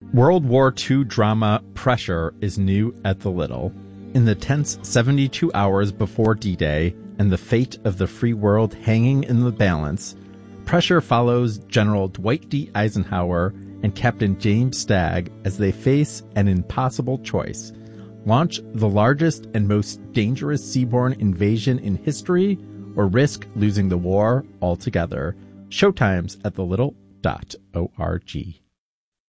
World War II drama Pressure is new at the Little. In the tense 72 hours before D-Day and the fate of the free world hanging in the balance, Pressure follows General Dwight D. Eisenhower and Captain James Stagg as they face an impossible choice: launch the largest and most dangerous seaborne invasion in history, or risk losing the war altogether. Showtimes at thelittle.org.